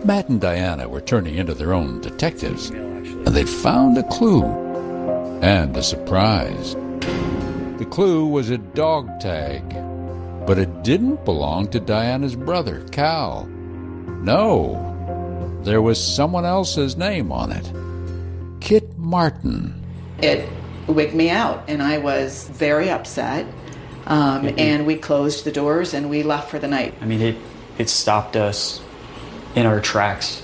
Matt and Diana were turning into their own detectives, and they'd found a clue and a surprise. The clue was a dog tag, but it didn't belong to Diana's brother, Cal. No, there was someone else's name on it. Kit Martin. It wigged me out, and I was very upset. And we closed the doors and we left for the night. I mean, it stopped us in our tracks.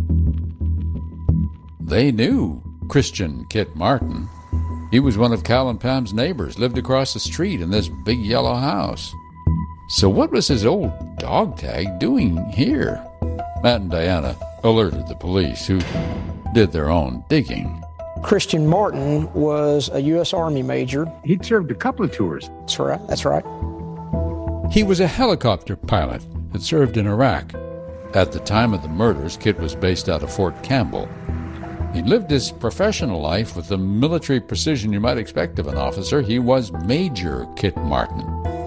They knew Christian Kit Martin. He was one of Cal and Pam's neighbors, lived across the street in this big yellow house. So what was his old dog tag doing here? Matt and Diana alerted the police, who did their own digging. Christian Martin was a U.S. Army major. He'd served a couple of tours. That's right. He was a helicopter pilot that served in Iraq. At the time of the murders, Kit was based out of Fort Campbell. He lived his professional life with the military precision you might expect of an officer. He was Major Kit Martin.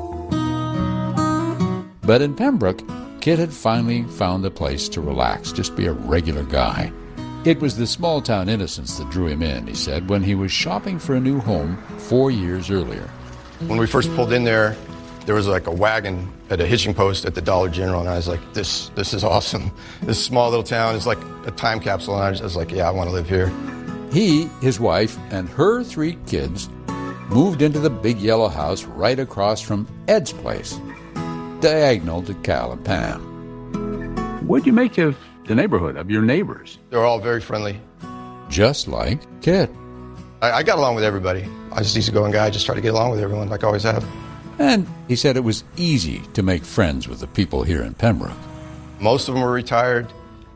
But in Pembroke, Kit had finally found a place to relax, just be a regular guy. It was the small-town innocence that drew him in, he said, when he was shopping for a new home 4 years earlier. When we first pulled in there was like a wagon at a hitching post at the Dollar General, and I was like, this is awesome. This small little town is like a time capsule, and I was like, yeah, I want to live here. He, his wife, and her 3 kids moved into the big yellow house right across from Ed's place, diagonal to Cal and Pam. What'd you make of the neighborhood, of your neighbors? They're all very friendly. Just like Kit. I got along with everybody. I was just easygoing guy, just try to get along with everyone like I always have. And he said it was easy to make friends with the people here in Pembroke. Most of them were retired.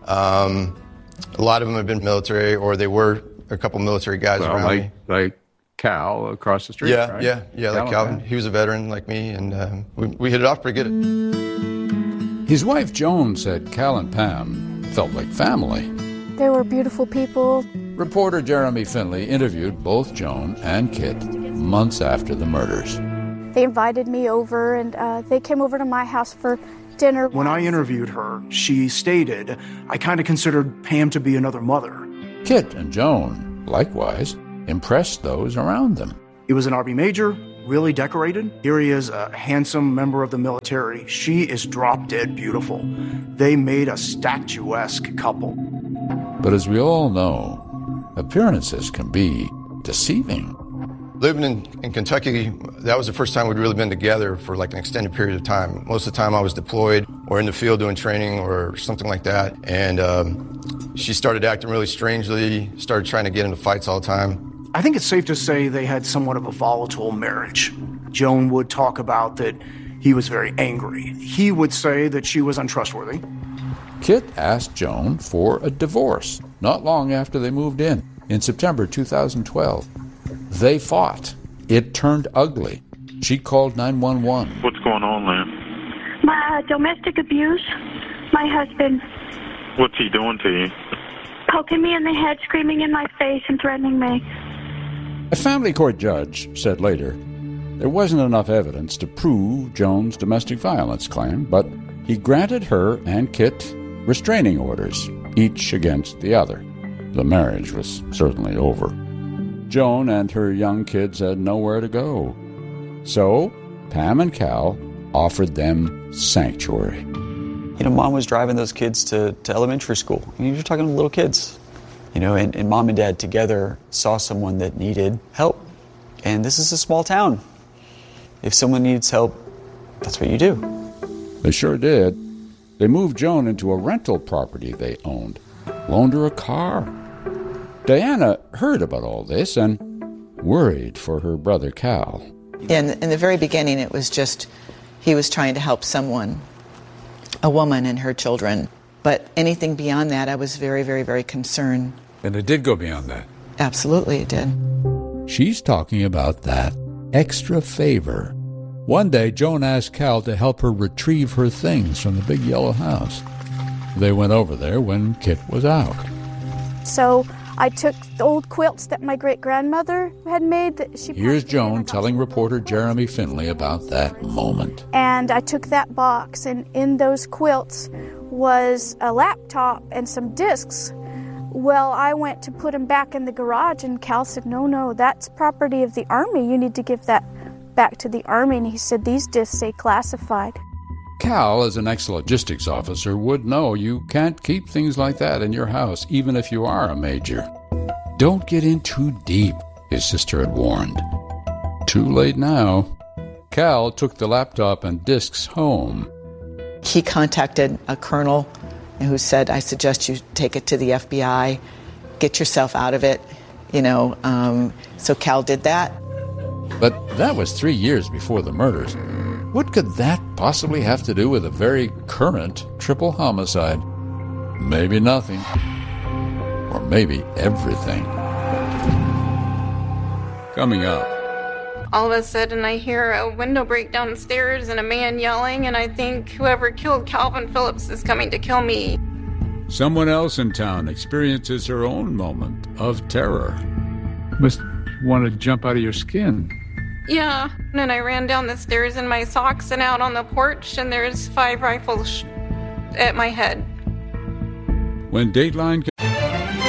A lot of them have been military, or they were a couple military guys around me. Like Cal across the street, yeah, right? Yeah, like Calvin. He was a veteran like me, and we hit it off pretty good. His wife, Joan, said Cal and Pam felt like family. They were beautiful people. Reporter Jeremy Finley interviewed both Joan and Kit months after the murders. They invited me over, and they came over to my house for dinner. When I interviewed her, she stated, I kind of considered Pam to be another mother. Kit and Joan, likewise, impressed those around them. He was an Army major, really decorated. Here he is, a handsome member of the military. She is drop-dead beautiful. They made a statuesque couple. But as we all know, appearances can be deceiving. Living in Kentucky, that was the first time we'd really been together for like an extended period of time. Most of the time I was deployed or in the field doing training or something like that. And she started acting really strangely, started trying to get into fights all the time. I think it's safe to say they had somewhat of a volatile marriage. Joan would talk about that he was very angry. He would say that she was untrustworthy. Kit asked Joan for a divorce not long after they moved in September 2012. They fought. It turned ugly. She called 911. What's going on, Lynn? My domestic abuse. My husband. What's he doing to you? Poking me in the head, screaming in my face, and threatening me. A family court judge said later there wasn't enough evidence to prove Joan's domestic violence claim, but he granted her and Kit restraining orders, each against the other. The marriage was certainly over. Joan and her young kids had nowhere to go. So Pam and Cal offered them sanctuary. You know, Mom was driving those kids to elementary school. You're talking little kids. You know, and Mom and Dad together saw someone that needed help. And this is a small town. If someone needs help, that's what you do. They sure did. They moved Joan into a rental property they owned, loaned her a car. Diana heard about all this and worried for her brother Cal. In the very beginning, it was just he was trying to help someone, a woman and her children. But anything beyond that, I was very, very, very concerned. And it did go beyond that. Absolutely, it did. She's talking about that extra favor. One day, Joan asked Cal to help her retrieve her things from the big yellow house. They went over there when Kit was out. So I took the old quilts that my great-grandmother had made. Here's Joan telling reporter Jeremy Finley about that moment. And I took that box, and in those quilts was a laptop and some discs. Well, I went to put them back in the garage, and Cal said, no, that's property of the Army. You need to give that back to the Army. And he said, these discs say classified. Cal, as an ex-logistics officer, would know you can't keep things like that in your house, even if you are a major. Don't get in too deep, his sister had warned. Too late now. Cal took the laptop and discs home. He contacted a colonel who said, I suggest you take it to the FBI, get yourself out of it, so Cal did that. But that was 3 years before the murders. What could that possibly have to do with a very current triple homicide? Maybe nothing. Or maybe everything. Coming up. All of a sudden I hear a window break downstairs and a man yelling, and I think whoever killed Calvin Phillips is coming to kill me. Someone else in town experiences her own moment of terror. Must want to jump out of your skin. Yeah, and I ran down the stairs in my socks and out on the porch, and there's 5 rifles at my head. When Dateline